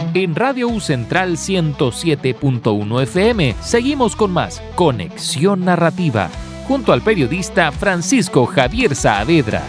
En Radio U Central 107.1 FM seguimos con más Conexión Narrativa, junto al periodista Francisco Javier Saavedra.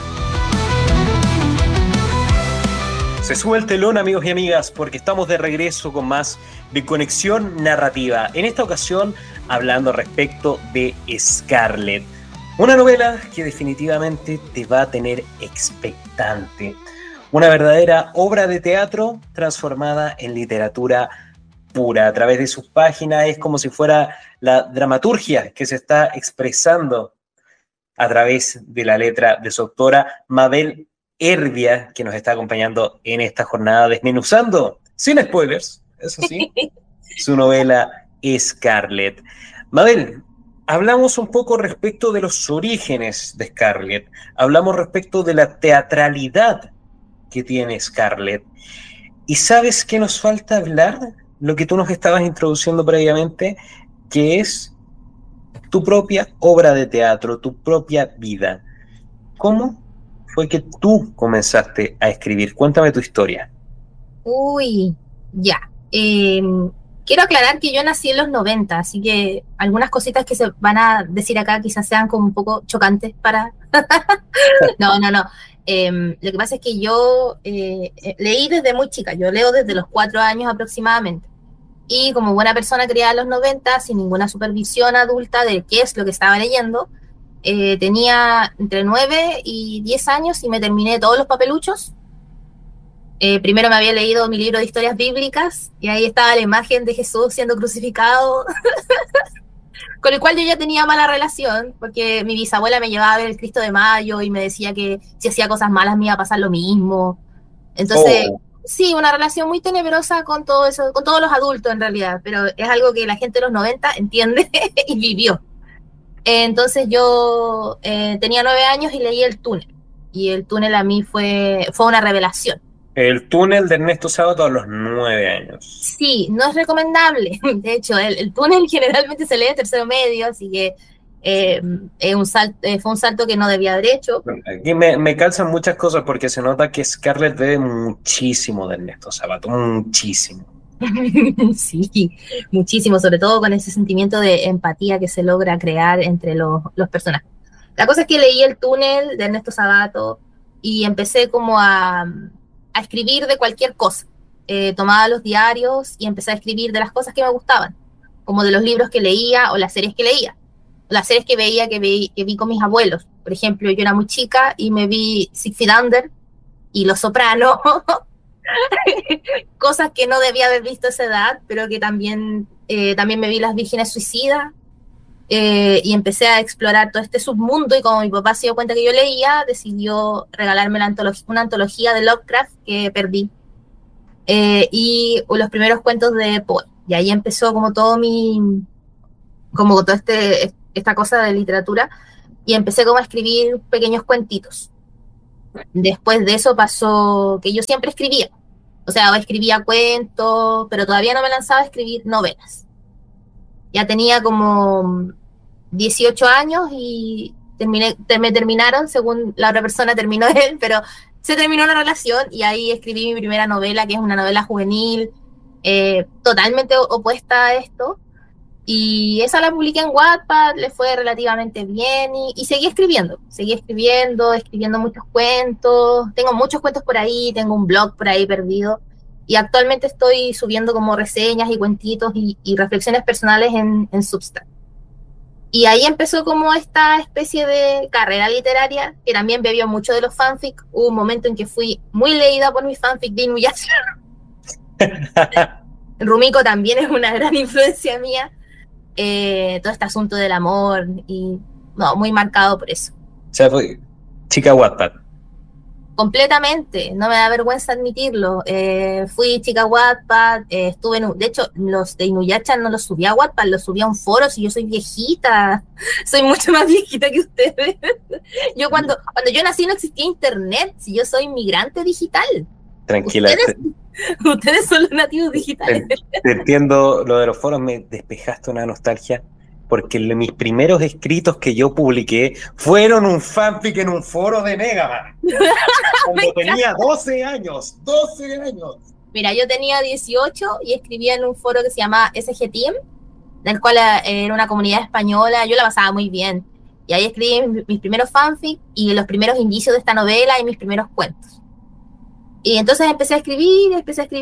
Se sube el telón, amigos y amigas, porque estamos de regreso con más de Conexión Narrativa. En esta ocasión, hablando respecto de Scarlett. Una novela que definitivamente te va a tener expectante. Una verdadera obra de teatro transformada en literatura pura. A través de sus páginas es como si fuera la dramaturgia que se está expresando a través de la letra de su autora, Mabel Herbia, que nos está acompañando en esta jornada desmenuzando, sin spoilers, eso sí, su novela Scarlett. Mabel, hablamos un poco respecto de los orígenes de Scarlett, hablamos respecto de la teatralidad que tiene Scarlett. ¿Y sabes qué nos falta hablar? Lo que tú nos estabas introduciendo previamente, que es tu propia obra de teatro, tu propia vida. ¿Cómo fue que tú comenzaste a escribir? Cuéntame tu historia. Uy, ya. Quiero aclarar que yo nací en los 90, así que algunas cositas que se van a decir acá quizás sean como un poco chocantes para... No. Lo que pasa es que yo leí desde muy chica, yo leo desde los 4 años aproximadamente. Y como buena persona criada en los 90, sin ninguna supervisión adulta de qué es lo que estaba leyendo, tenía entre 9 y 10 años y me terminé todos los papeluchos. Primero me había leído mi libro de historias bíblicas y ahí estaba la imagen de Jesús siendo crucificado, con el cual yo ya tenía mala relación, porque mi bisabuela me llevaba a ver el Cristo de Mayo y me decía que si hacía cosas malas me iba a pasar lo mismo. Entonces, sí, una relación muy tenebrosa con todo eso, con todos los adultos en realidad, pero es algo que la gente de los 90 entiende y vivió. Entonces yo tenía 9 años y leí El túnel, y El túnel a mí fue una revelación. El túnel de Ernesto Sábato a los 9 años. Sí, no es recomendable. De hecho, el túnel generalmente se lee en tercero medio, así que fue un salto que no debía haber hecho. Aquí me calzan muchas cosas porque se nota que Scarlett bebe muchísimo de Ernesto Sábato, muchísimo. Sí, muchísimo, sobre todo con ese sentimiento de empatía que se logra crear entre los personajes. La cosa es que leí El túnel de Ernesto Sábato y empecé como a escribir de cualquier cosa. Tomaba los diarios y empecé a escribir de las cosas que me gustaban, como de los libros que leía o las series que leía, o las series que veía que vi con mis abuelos. Por ejemplo, yo era muy chica y me vi Six Feet Under y Los Sopranos, cosas que no debía haber visto a esa edad, pero que también me vi Las Vírgenes Suicidas, y empecé a explorar todo este submundo, y como mi papá se dio cuenta que yo leía, decidió regalarme una antología de Lovecraft que perdí, y los primeros cuentos de Poe, y ahí empezó como toda esta cosa de literatura, y empecé como a escribir pequeños cuentitos. Después de eso pasó que yo siempre escribía, o sea, escribía cuentos, pero todavía no me lanzaba a escribir novelas. Ya tenía como 18 años y me terminaron, según la otra persona terminó él, pero se terminó la relación y ahí escribí mi primera novela, que es una novela juvenil, totalmente opuesta a esto, y esa la publiqué en Wattpad, le fue relativamente bien y seguí escribiendo muchos cuentos, tengo muchos cuentos por ahí, tengo un blog por ahí perdido, y actualmente estoy subiendo como reseñas y cuentitos y reflexiones personales en Substack. Y ahí empezó como esta especie de carrera literaria, que también bebió mucho de los fanfic. Hubo un momento en que fui muy leída por mi fanfic de Inuyasha. Rumiko también es una gran influencia mía. Todo este asunto del amor, y no, muy marcado por eso. O sea, fue chica Wattpad. Completamente, no me da vergüenza admitirlo. Fui chica Wattpad, estuve de hecho, los de Inuyasha no los subí a Wattpad, los subí a un foro. Si yo soy viejita, soy mucho más viejita que ustedes. Yo cuando yo nací no existía internet, si yo soy inmigrante digital. Tranquila. Ustedes son los nativos digitales. Te entiendo lo de los foros, me despejaste una nostalgia, porque mis primeros escritos que yo publiqué fueron un fanfic en un foro de Megaman. Cuando tenía 12 años. Mira, yo tenía 18 y escribía en un foro que se llama SG Team, del cual era una comunidad española, yo la pasaba muy bien. Y ahí escribí mis primeros fanfic y los primeros indicios de esta novela y mis primeros cuentos. Y entonces empecé a escribir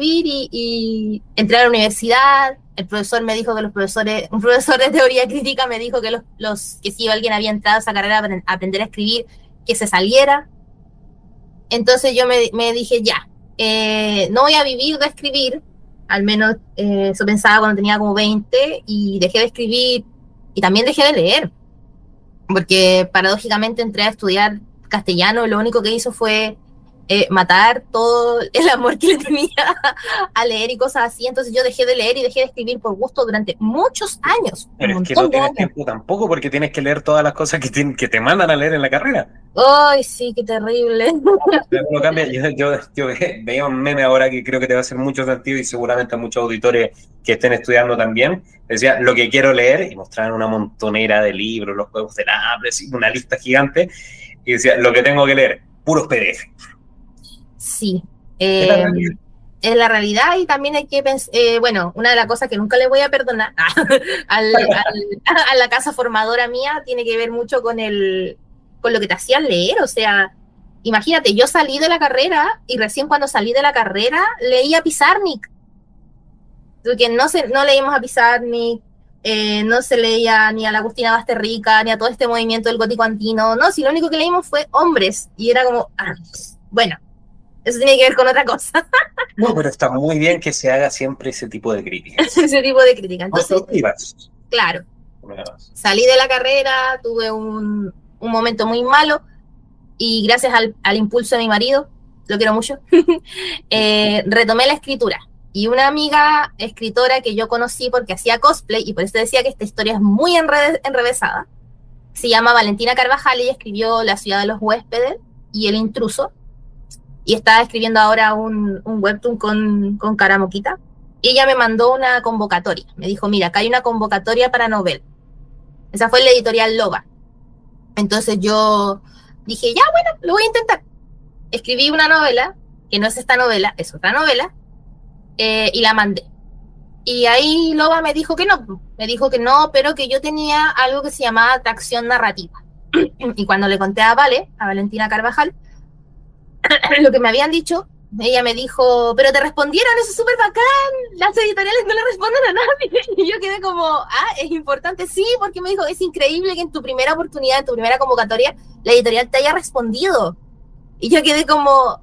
y entré a la universidad. El profesor me dijo que un profesor de teoría crítica me dijo que que si alguien había entrado a esa carrera a aprender a escribir, que se saliera. Entonces yo me dije, ya, no voy a vivir de escribir, al menos eso pensaba cuando tenía como 20, y dejé de escribir y también dejé de leer, porque paradójicamente entré a estudiar castellano y lo único que hizo fue matar todo el amor que le tenía a leer y cosas así. Entonces yo dejé de leer y dejé de escribir por gusto durante muchos años. Pero es que no tienes tiempo tampoco, porque tienes que leer todas las cosas que te mandan a leer en la carrera. ¡Ay, sí, qué terrible! No cambia. Yo veía un meme ahora que creo que te va a hacer mucho sentido y seguramente a muchos auditores que estén estudiando también. Decía, lo que quiero leer, y mostraban una montonera de libros, los juegos del hambre, una lista gigante, y decía, lo que tengo que leer, puros PDF. Sí, es la realidad y también hay que pensar, bueno, una de las cosas que nunca le voy a perdonar a la casa formadora mía tiene que ver mucho con lo que te hacían leer. O sea, imagínate, yo salí de la carrera y recién cuando salí de la carrera leí a Pizarnik, porque no leímos a Pizarnik, no se leía ni a la Agustina Basterrica, ni a todo este movimiento del gótico andino, no, si lo único que leímos fue hombres, y era como, bueno, eso tiene que ver con otra cosa. No, pero está muy bien que se haga siempre ese tipo de crítica. Ese tipo de crítica. Entonces, claro, salí de la carrera, tuve un momento muy malo y gracias al impulso de mi marido, lo quiero mucho, retomé la escritura. Y una amiga escritora que yo conocí porque hacía cosplay, y por eso decía que esta historia es muy enrevesada, se llama Valentina Carvajal. Ella escribió La ciudad de los huéspedes y El intruso, y está escribiendo ahora un webtoon con Caramoquita. Ella me mandó una convocatoria, me dijo, mira, acá hay una convocatoria para novela. Esa fue la editorial Loba. Entonces yo dije, ya, bueno, lo voy a intentar. Escribí una novela, que no es esta novela, es otra novela, y la mandé. Y ahí Loba me dijo que no, pero que yo tenía algo que se llamaba atracción narrativa. Y cuando le conté a Valentina Carvajal, lo que me habían dicho, ella me dijo, pero te respondieron, eso es súper bacán, las editoriales no le responden a nadie. Y yo quedé como, es importante, sí, porque me dijo, es increíble que en tu primera oportunidad, en tu primera convocatoria, la editorial te haya respondido. Y yo quedé como,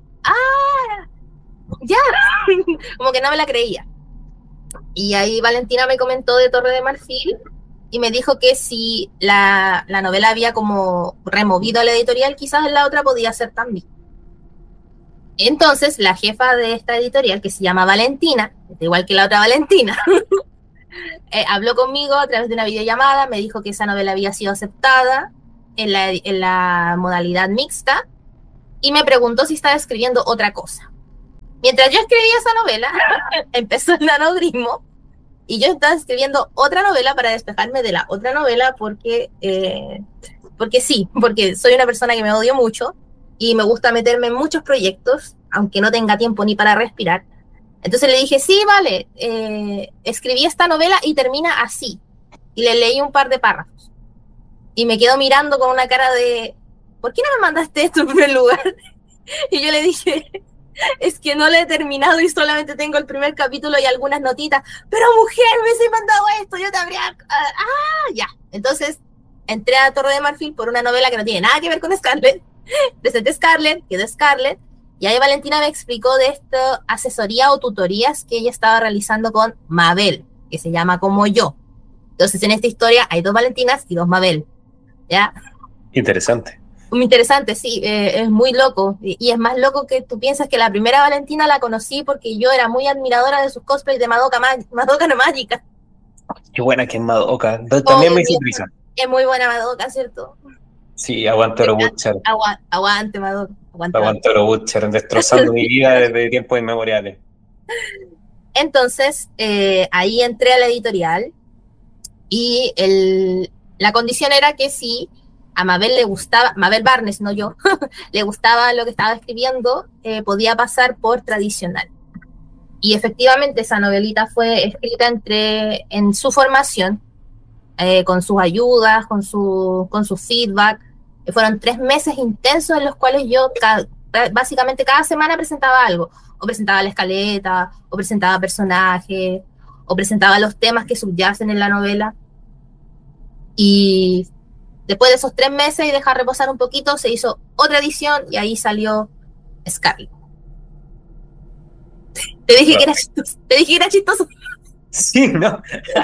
ya, como que no me la creía. Y ahí Valentina me comentó de Torre de Marfil y me dijo que si la novela había como removido a la editorial, quizás en la otra podía ser también. Entonces, la jefa de esta editorial, que se llama Valentina, igual que la otra Valentina, habló conmigo a través de una videollamada, me dijo que esa novela había sido aceptada en la modalidad mixta y me preguntó si estaba escribiendo otra cosa. Mientras yo escribía esa novela, empezó el nanodrismo y yo estaba escribiendo otra novela para despejarme de la otra novela porque soy una persona que me odio mucho y me gusta meterme en muchos proyectos, aunque no tenga tiempo ni para respirar. Entonces le dije, sí, vale, escribí esta novela y termina así. Y le leí un par de párrafos. Y me quedó mirando con una cara de, ¿por qué no me mandaste esto en primer lugar? Y yo le dije, es que no lo he terminado y solamente tengo el primer capítulo y algunas notitas. Pero mujer, me hubiese mandado esto, yo te habría... ya. Entonces entré a Torre de Marfil por una novela que no tiene nada que ver con Scarlett. Presenté Scarlett, quedó Scarlett, y ahí Valentina me explicó de esta asesoría o tutorías que ella estaba realizando con Mabel, que se llama Como Yo. Entonces en esta historia hay 2 Valentinas y 2 Mabel, ¿ya? Interesante. Muy interesante, sí, es muy loco, y es más loco que tú piensas que la primera Valentina la conocí porque yo era muy admiradora de sus cosplays de Madoka no Mágica. Qué buena que es Madoka, también me hizo prisa. Es muy buena Madoka, ¿cierto? Sí, aguanto Oro Butcher. Aguante, Madoka. Aguanto Oro Butcher, destrozando mi vida desde tiempos inmemoriales. Entonces, ahí entré a la editorial y la condición era que si a Mabel le gustaba, Mabel Barnes, no yo, le gustaba lo que estaba escribiendo, podía pasar por tradicional. Y efectivamente esa novelita fue escrita en su formación, con sus ayudas, con su feedback. Fueron 3 meses intensos en los cuales yo básicamente cada semana presentaba algo, o presentaba la escaleta, o presentaba personajes, o presentaba los temas que subyacen en la novela. Y después de esos 3 meses y dejar reposar un poquito, se hizo otra edición y ahí salió Scarlet. Te dije que era chistoso. Sí, ¿no?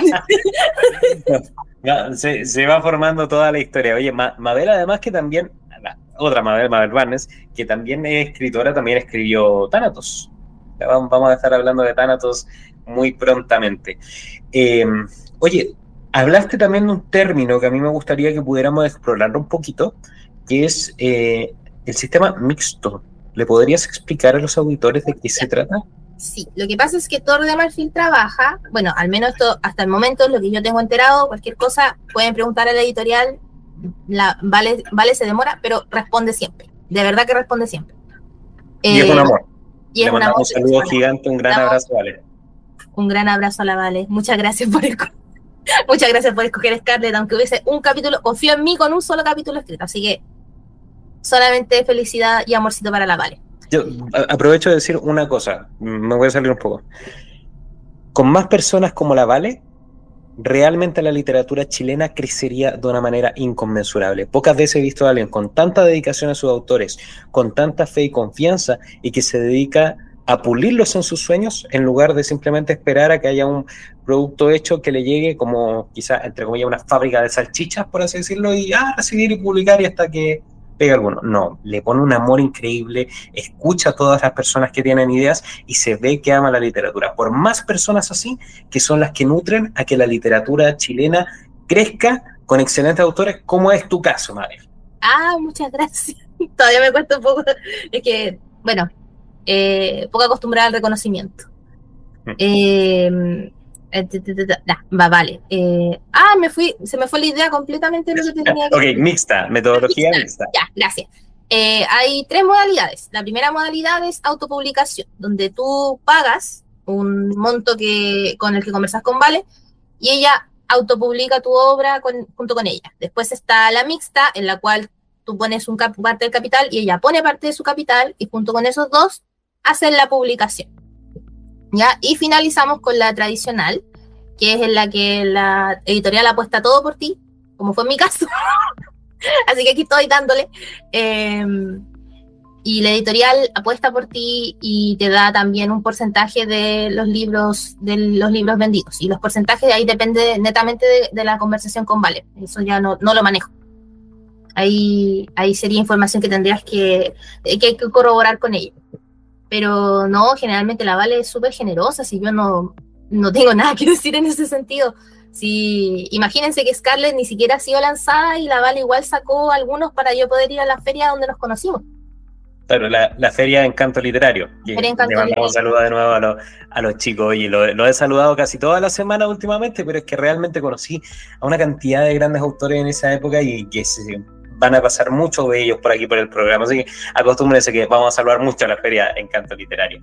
No, se va formando toda la historia. Oye, Mabel, además que también, otra Mabel Barnes, que también es escritora, también escribió Thanatos. Vamos a estar hablando de Thanatos muy prontamente. Oye, hablaste también de un término que a mí me gustaría que pudiéramos explorarlo un poquito, que es el sistema mixto. ¿Le podrías explicar a los auditores de qué se trata? Sí, lo que pasa es que Torre de Marfil trabaja, bueno, al menos esto, hasta el momento, lo que yo tengo enterado, cualquier cosa, pueden preguntar a la editorial, Vale se demora, pero responde siempre, de verdad que responde siempre. Y es un amor. Y le mandamos un saludo gigante, un gran abrazo, Vale. Un gran abrazo a la Vale, muchas gracias por escoger Scarlet, aunque hubiese un capítulo, confío en mí con un solo capítulo escrito, así que solamente felicidad y amorcito para la Vale. Yo aprovecho de decir una cosa, me voy a salir un poco. Con más personas como la Vale, realmente la literatura chilena crecería de una manera inconmensurable. Pocas veces he visto a alguien con tanta dedicación a sus autores, con tanta fe y confianza, y que se dedica a pulirlos en sus sueños, en lugar de simplemente esperar a que haya un producto hecho que le llegue como quizá, entre comillas, una fábrica de salchichas, por así decirlo, y recibir y publicar y hasta que pega alguno. No, le pone un amor increíble, escucha a todas las personas que tienen ideas y se ve que ama la literatura. Por más personas así, que son las que nutren a que la literatura chilena crezca con excelentes autores, como es tu caso, Mabel. Muchas gracias. Todavía me cuesta un poco, es que, bueno, poco acostumbrada al reconocimiento. Vale. Se me fue la idea completamente de lo que tenía que Ok, mixta, metodología mixta. Ya, gracias. Hay 3 modalidades. La primera modalidad es autopublicación, donde tú pagas un monto con el que conversas con Vale y ella autopublica tu obra junto con ella. Después está la mixta, en la cual tú pones parte del capital y ella pone parte de su capital y junto con esos dos hacen la publicación. ¿Ya? Y finalizamos con la tradicional, que es en la que la editorial apuesta todo por ti, como fue en mi caso. Así que aquí estoy dándole. Y la editorial apuesta por ti y te da también un porcentaje de los libros vendidos. Y los porcentajes de ahí depende netamente de la conversación con Vale. Eso ya no lo manejo. Ahí sería información que tendrías que corroborar con ella. Pero no, generalmente la Vale es súper generosa, si yo no tengo nada que decir en ese sentido. Si, imagínense que Scarlet ni siquiera ha sido lanzada y la Vale igual sacó algunos para yo poder ir a la feria donde nos conocimos. Claro, la feria de Encanto Literario. Le mandamos un saludo de nuevo a los chicos. Y lo he saludado casi toda la semana últimamente, pero es que realmente conocí a una cantidad de grandes autores en esa época y que van a pasar muchos de ellos por aquí por el programa, así que acostúmbrense que vamos a saludar mucho a la feria Encanto Literario.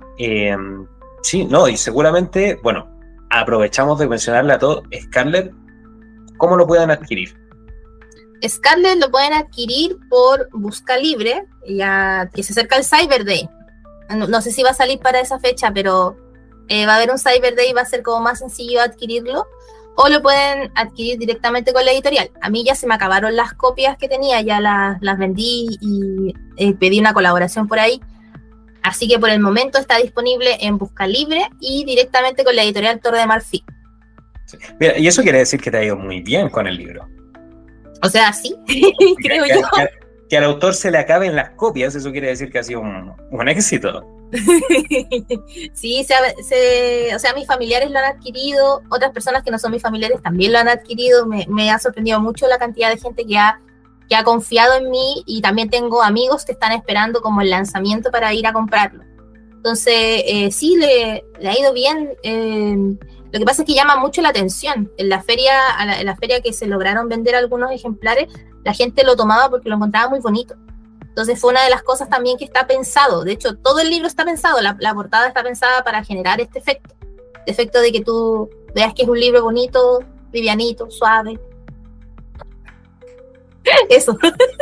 Sí, no, y seguramente, bueno, aprovechamos de mencionarle a todos, Scarlet, ¿cómo lo pueden adquirir? Scarlet lo pueden adquirir por Busca Libre, ya que se acerca el Cyber Day. No sé si va a salir para esa fecha, pero va a haber un Cyber Day y va a ser como más sencillo adquirirlo. O lo pueden adquirir directamente con la editorial. A mí ya se me acabaron las copias que tenía, ya las vendí y pedí una colaboración por ahí. Así que por el momento está disponible en Busca Libre y directamente con la editorial Torre de Marfil. Sí. Mira, y eso quiere decir que te ha ido muy bien con el libro. O sea, sí, creo yo. Que al autor se le acaben las copias, eso quiere decir que ha sido un éxito. Sí, o sea, mis familiares lo han adquirido, otras personas que no son mis familiares también lo han adquirido. Me ha sorprendido mucho la cantidad de gente que ha confiado en mí y también tengo amigos que están esperando como el lanzamiento para ir a comprarlo. Entonces, sí, le ha ido bien. Lo que pasa es que llama mucho la atención. En la feria que se lograron vender algunos ejemplares, la gente lo tomaba porque lo encontraba muy bonito. Entonces fue una de las cosas también que está pensado. De hecho, todo el libro está pensado, la portada está pensada para generar este efecto de que tú veas que es un libro bonito, livianito, suave. Eso.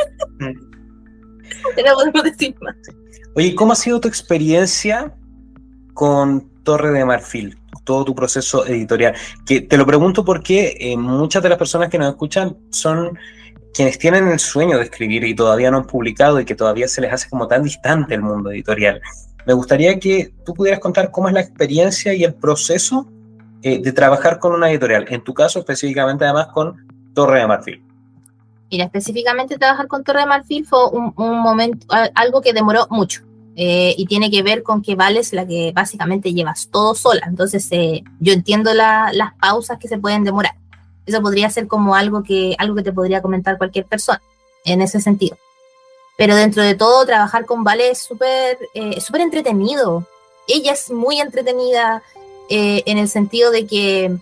No podemos decir más. Oye, ¿cómo ha sido tu experiencia con Torre de Marfil? Todo tu proceso editorial. Que te lo pregunto porque muchas de las personas que nos escuchan son quienes tienen el sueño de escribir y todavía no han publicado y que todavía se les hace como tan distante el mundo editorial. Me gustaría que tú pudieras contar cómo es la experiencia y el proceso de trabajar con una editorial. En tu caso, específicamente, además, con Torre de Marfil. Mira, específicamente trabajar con Torre de Marfil fue un momento, algo que demoró mucho. Y tiene que ver con que Vale es la que básicamente llevas todo sola. Entonces, yo entiendo las pausas que se pueden demorar. Eso podría ser como algo que te podría comentar cualquier persona en ese sentido. Pero dentro de todo, trabajar con Vale es súper entretenido. Ella es muy entretenida en el sentido de que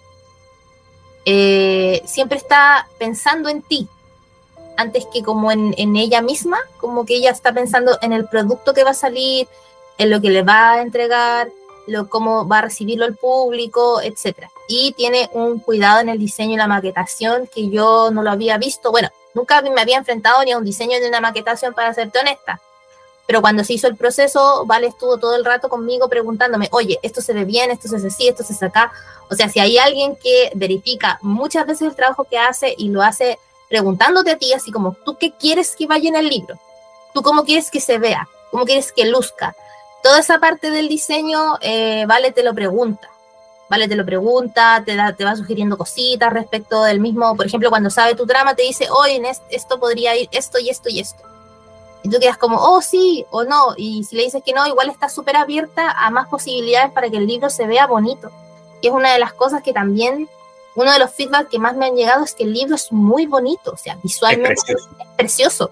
siempre está pensando en ti, antes que como en ella misma, como que ella está pensando en el producto que va a salir, en lo que le va a entregar, cómo va a recibirlo el público, etc. Y tiene un cuidado en el diseño y la maquetación que yo no lo había visto. Bueno, nunca me había enfrentado ni a un diseño ni a una maquetación, para serte honesta. Pero cuando se hizo el proceso, Vale estuvo todo el rato conmigo preguntándome, oye, esto se ve bien, esto se hace así, esto se hace acá. O sea, si hay alguien que verifica muchas veces el trabajo que hace y lo hace preguntándote a ti, así como, ¿tú qué quieres que vaya en el libro? ¿Tú cómo quieres que se vea? ¿Cómo quieres que luzca? Toda esa parte del diseño, Vale te lo pregunta. Vale te lo pregunta, te va sugiriendo cositas respecto del mismo. Por ejemplo, cuando sabe tu trama, te dice, oye, en esto podría ir esto y esto y esto. Y tú quedas como, oh, sí, o no. Y si le dices que no, igual está súper abierta a más posibilidades para que el libro se vea bonito. Que es una de las cosas que también, uno de los feedbacks que más me han llegado es que el libro es muy bonito. O sea, visualmente es precioso,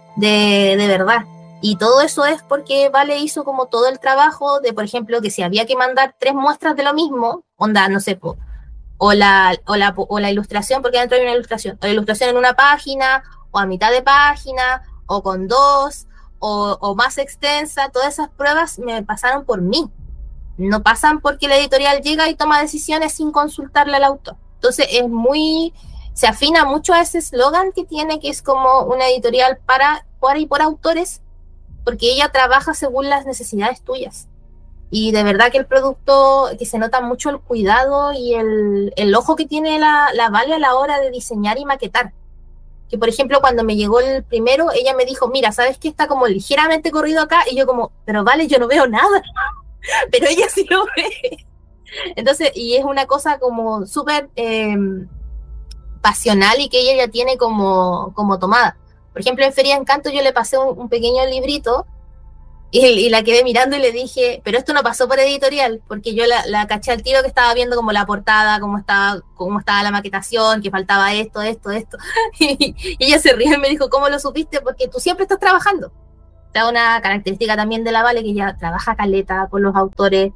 de verdad. Y todo eso es porque Vale hizo como todo el trabajo de, por ejemplo, que si había que mandar 3 muestras de lo mismo, onda, no sé, o la ilustración, porque dentro hay una ilustración, o la ilustración en una página, o a mitad de página, o con 2, o más extensa, todas esas pruebas me pasaron por mí. No pasan porque la editorial llega y toma decisiones sin consultarle al autor. Entonces se afina mucho a ese eslogan que tiene, que es como una editorial por y por autores, porque ella trabaja según las necesidades tuyas. Y de verdad que el producto, que se nota mucho el cuidado y el ojo que tiene la Vale a la hora de diseñar y maquetar. Que por ejemplo, cuando me llegó el primero, ella me dijo, mira, ¿sabes qué? Está como ligeramente corrido acá, y yo como, pero Vale, yo no veo nada. Pero ella sí lo ve. Entonces, y es una cosa como súper pasional y que ella ya tiene como tomada. Por ejemplo, en Feria de Encanto yo le pasé un pequeño librito y la quedé mirando y le dije, pero esto no pasó por editorial, porque yo la caché al tiro que estaba viendo como la portada, cómo estaba la maquetación, que faltaba esto. Y ella se rió y me dijo, ¿cómo lo supiste? Porque tú siempre estás trabajando. O sea, una característica también de la Vale, que ella trabaja caleta con los autores,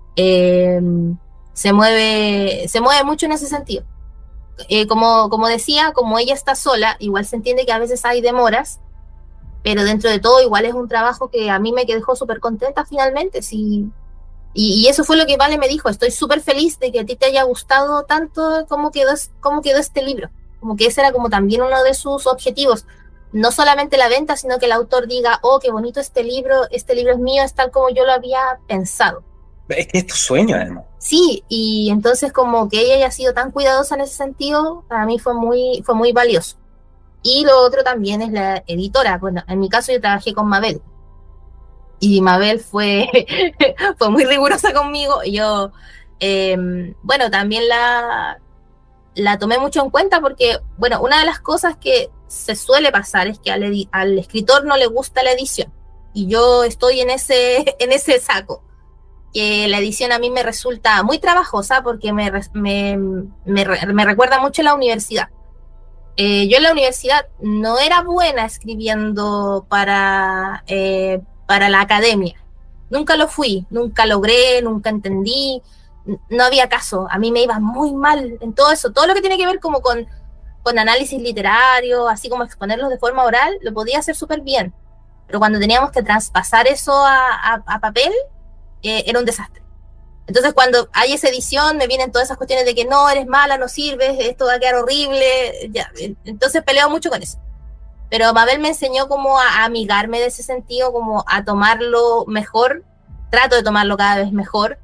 se mueve mucho en ese sentido. Como decía, como ella está sola, igual se entiende que a veces hay demoras, pero dentro de todo igual es un trabajo que a mí me dejó súper contenta finalmente, sí. Y eso fue lo que Vale me dijo, estoy súper feliz de que a ti te haya gustado tanto cómo quedó este libro, como que ese era como también uno de sus objetivos, no solamente la venta, sino que el autor diga, oh, qué bonito este libro es mío, es tal como yo lo había pensado. Es que es tu sueño, además. Sí, y entonces como que ella haya sido tan cuidadosa en ese sentido, para mí fue muy valioso. Y lo otro también es la editora. Bueno, en mi caso yo trabajé con Mabel. Y Mabel fue muy rigurosa conmigo. Yo, bueno, también la tomé mucho en cuenta porque, bueno, una de las cosas que se suele pasar es que al escritor no le gusta la edición. Y yo estoy en ese saco. Que la edición a mí me resulta muy trabajosa porque me recuerda mucho a la universidad. Yo en la universidad no era buena escribiendo para la academia. Nunca lo fui, nunca logré, nunca entendí, no había caso. A mí me iba muy mal en todo eso. Todo lo que tiene que ver como con análisis literario, así como exponerlos de forma oral, lo podía hacer súper bien. pero cuando teníamos que traspasar eso a papel, era un desastre. Entonces cuando hay esa edición me vienen todas esas cuestiones de que no, eres mala, no sirves, esto va a quedar horrible, ya. Entonces peleo mucho con eso. Pero Mabel me enseñó como a amigarme de ese sentido, como a tomarlo mejor, trato de tomarlo cada vez mejor,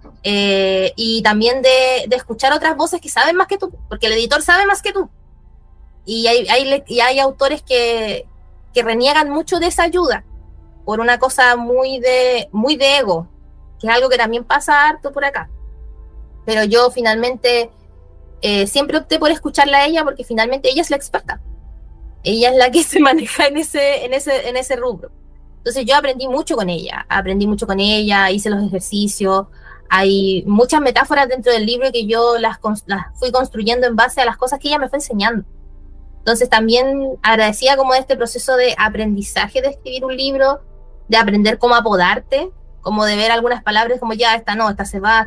y también de escuchar otras voces que saben más que tú, porque el editor sabe más que tú. Y hay autores que reniegan mucho de esa ayuda, por una cosa muy de ego, que es algo que también pasa harto por acá. Pero yo finalmente siempre opté por escucharla a ella, porque finalmente ella es la experta. Ella es la que se maneja en ese rubro. Entonces yo aprendí mucho con ella, hice los ejercicios, hay muchas metáforas dentro del libro que yo las fui construyendo en base a las cosas que ella me fue enseñando. Entonces también agradecía como este proceso de aprendizaje de escribir un libro, de aprender cómo apodarte, como de ver algunas palabras como ya, esta no, esta se va,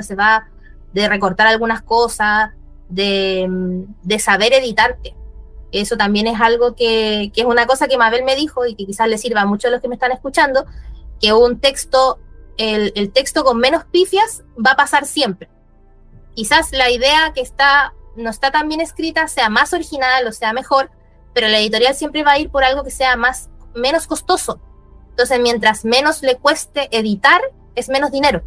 de recortar algunas cosas, de saber editarte. Eso también es algo que es una cosa que Mabel me dijo y que quizás le sirva a muchos de los que me están escuchando, que un texto, el texto con menos pifias va a pasar siempre. Quizás la idea que no está tan bien escrita sea más original o sea mejor, pero la editorial siempre va a ir por algo que sea menos costoso. Entonces, mientras menos le cueste editar, es menos dinero.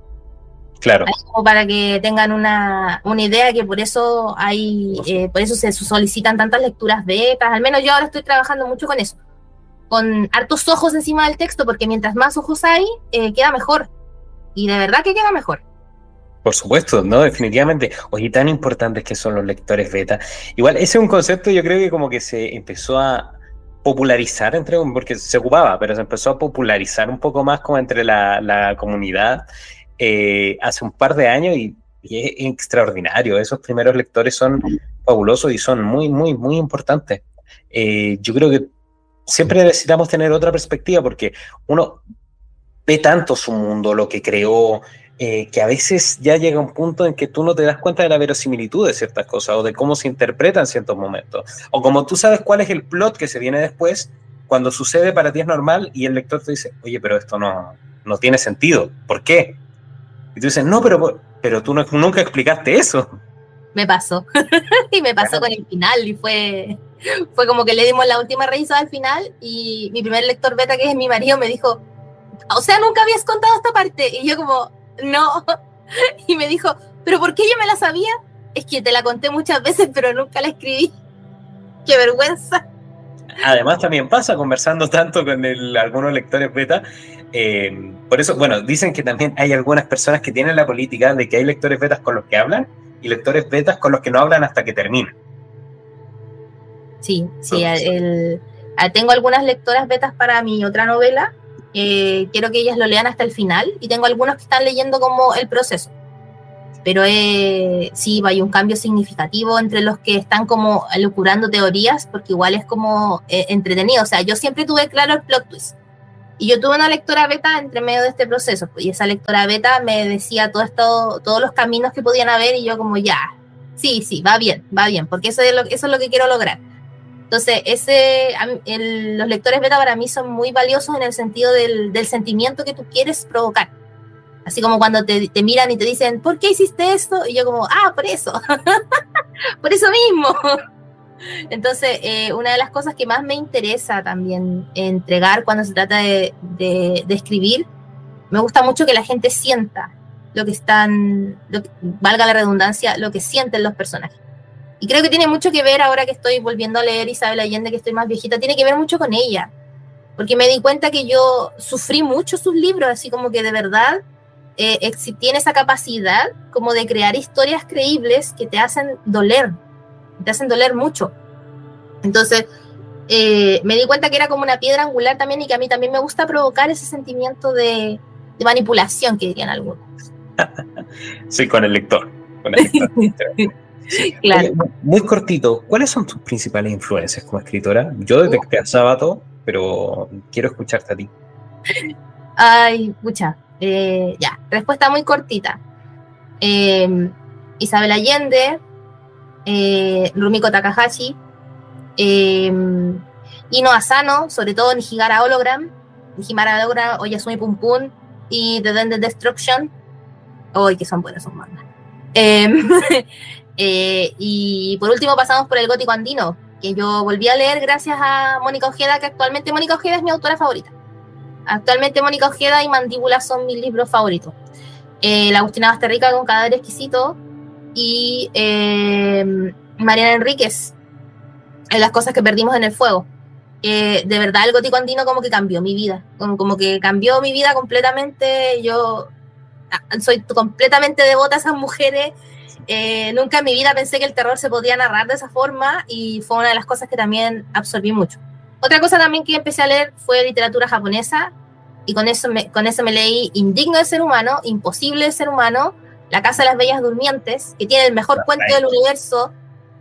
Claro. Como para que tengan una idea, que por eso por eso se solicitan tantas lecturas betas. Al menos yo ahora estoy trabajando mucho con eso, con hartos ojos encima del texto, porque mientras más ojos hay, queda mejor. Y de verdad que queda mejor. Por supuesto, ¿no? Definitivamente. Oye, tan importantes que son los lectores beta. Igual, ese es un concepto, yo creo que como que se empezó a popularizar, porque se ocupaba, pero se empezó a popularizar un poco más como entre la comunidad hace un par de años, y es extraordinario. Esos primeros lectores son fabulosos y son muy, muy, muy importantes. Yo creo que siempre necesitamos tener otra perspectiva, porque uno ve tanto su mundo, lo que creó, que a veces ya llega un punto en que tú no te das cuenta de la verosimilitud de ciertas cosas o de cómo se interpretan ciertos momentos. O como tú sabes cuál es el plot que se viene después, cuando sucede para ti es normal y el lector te dice, oye, pero esto no tiene sentido. ¿Por qué? Y tú dices, no, pero tú nunca explicaste eso. Me pasó. Y me pasó con el final. Y fue como que le dimos la última revisada al final y mi primer lector beta, que es mi marido, me dijo, o sea, nunca habías contado esta parte. Y yo como, no. Y me dijo, ¿pero por qué yo me la sabía? Es que te la conté muchas veces, pero nunca la escribí. ¡Qué vergüenza! Además también pasa conversando tanto con algunos lectores beta. Por eso, bueno, dicen que también hay algunas personas que tienen la política de que hay lectores betas con los que hablan y lectores betas con los que no hablan hasta que terminan. Sí, tengo algunas lectoras betas para mi otra novela. Quiero que ellas lo lean hasta el final, y tengo algunos que están leyendo como el proceso. Pero sí, hay un cambio significativo entre los que están como elucubrando teorías, porque igual es como entretenido. O sea, yo siempre tuve claro el plot twist. Y yo tuve una lectora beta entre medio de este proceso, y esa lectora beta me decía todos los caminos que podían haber, y yo como ya, sí, va bien, porque eso es lo que quiero lograr. Entonces, los lectores beta para mí son muy valiosos en el sentido del sentimiento que tú quieres provocar. Así como cuando te miran y te dicen, ¿por qué hiciste esto? Y yo como, por eso, por eso mismo. Entonces, una de las cosas que más me interesa también entregar cuando se trata de escribir, me gusta mucho que la gente sienta valga la redundancia, lo que sienten los personajes. Y creo que tiene mucho que ver, ahora que estoy volviendo a leer Isabel Allende, que estoy más viejita, tiene que ver mucho con ella. Porque me di cuenta que yo sufrí mucho sus libros, así como que de verdad tiene esa capacidad como de crear historias creíbles que te hacen doler mucho. Entonces me di cuenta que era como una piedra angular también, y que a mí también me gusta provocar ese sentimiento de manipulación, que dirían algunos. Sí, con el lector. Sí. Claro. Oye, muy cortito, ¿cuáles son tus principales influencias como escritora? Yo detecté a Sábato, pero quiero escucharte a ti. Ay, pucha. Ya, respuesta muy cortita. Isabel Allende, Rumiko Takahashi, Ino Asano, sobre todo Nijihara Hologram, Oyasumi Pum Pum y The Dended Destruction. ¡Ay, que son buenos esos mangas! Y por último pasamos por el gótico andino, que yo volví a leer gracias a Mónica Ojeda, que actualmente Mónica Ojeda es mi autora favorita. Actualmente Mónica Ojeda y Mandíbula son mis libros favoritos. La Agustina Basterrica con Cadáver Exquisito y Mariana Enríquez, Las cosas que perdimos en el fuego. De verdad el gótico andino como que cambió mi vida, como que cambió mi vida completamente. Yo soy completamente devota a esas mujeres. Nunca en mi vida pensé que el terror se podía narrar de esa forma y fue una de las cosas que también absorbí mucho. Otra cosa también que empecé a leer fue literatura japonesa y con eso me leí Indigno de ser humano, Imposible de ser humano, La casa de las bellas durmientes, que tiene el mejor cuento del universo.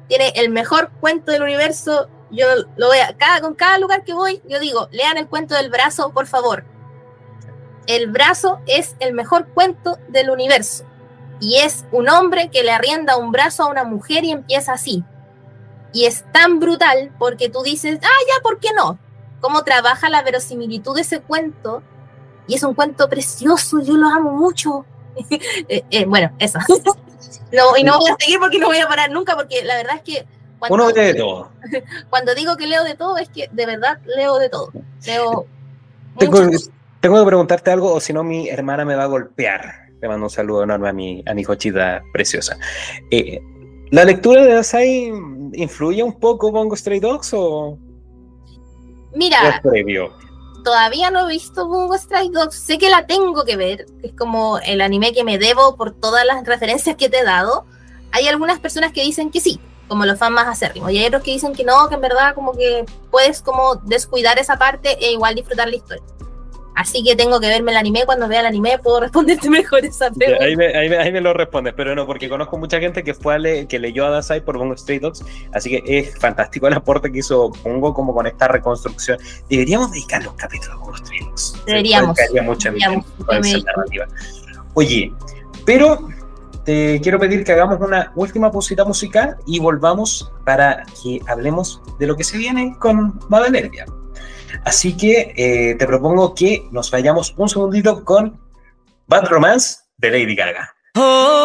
Yo lo voy con cada lugar que voy, yo digo, lean el cuento del brazo, por favor. El brazo es el mejor cuento del universo. Y es un hombre que le arrienda un brazo a una mujer y empieza así. Y es tan brutal porque tú dices, ya, ¿por qué no? Cómo trabaja la verosimilitud de ese cuento. Y es un cuento precioso, yo lo amo mucho. Bueno, eso. No, y no voy a seguir porque no voy a parar nunca, porque la verdad es que uno lee de todo. Cuando digo que leo de todo, es que de verdad leo de todo. Leo tengo que preguntarte algo, o si no mi hermana me va a golpear. Le mando un saludo enorme a mi cochita preciosa. ¿La lectura de Dazai influye un poco Bungo Stray Dogs o...? Mira, es previo? Todavía no he visto Bungo Stray Dogs. Sé que la tengo que ver. Es como el anime que me debo por todas las referencias que te he dado. Hay algunas personas que dicen que sí, como los fans más acérrimos. Y hay otros que dicen que no, que en verdad como que puedes como descuidar esa parte e igual disfrutar la historia. Así que tengo que verme el anime. Cuando vea el anime puedo responderte mejor esa pregunta. Ahí me lo respondes, pero no, porque conozco mucha gente que leyó a Dazai por Bungo Stray Dogs, así que es fantástico el aporte que hizo Bungo como con esta reconstrucción. Deberíamos dedicar los capítulos a Bungo Stray Dogs. Deberíamos. Narrativa. Oye, pero te quiero pedir que hagamos una última pausita musical y volvamos para que hablemos de lo que se viene con Madeleine. Así que te propongo que nos vayamos un segundito con Bad Romance de Lady Gaga.